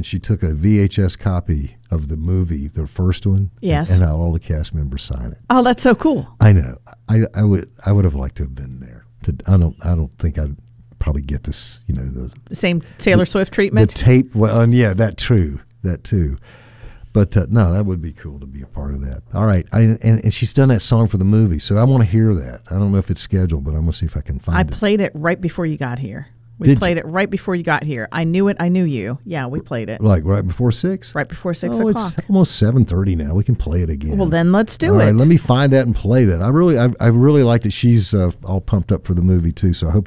and she took a VHS copy of the movie, the first one. Yes. And had all the cast members sign it. Oh, that's so cool. I know. I would have liked to have been there. I don't think I'd probably get this. The same Taylor Swift treatment. The tape. Well, and yeah, that too. But no, that would be cool to be a part of that. All right, and she's done that song for the movie, so I want to hear that. I don't know if it's scheduled, but I'm gonna see if I can find it. I played it right before you got here. We played it right before you got here. I knew it. I knew you. Yeah, we played it. Like right before 6? Right before 6 o'clock. It's almost 7:30 now. We can play it again. Well, then let's do it. All right, let me find that and play that. I really like that she's all pumped up for the movie too. So I hope